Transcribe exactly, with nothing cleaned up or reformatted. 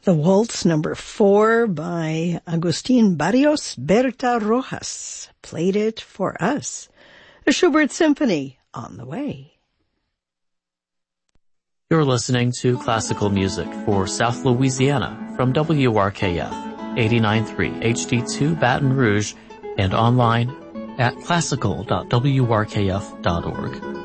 The Waltz number four by Agustin Barrios Berta Rojas played it for us. A Schubert Symphony on the way. You're listening to classical music for South Louisiana from W R K F eighty-nine point three H D two Baton Rouge and online at classical dot w r k f dot org.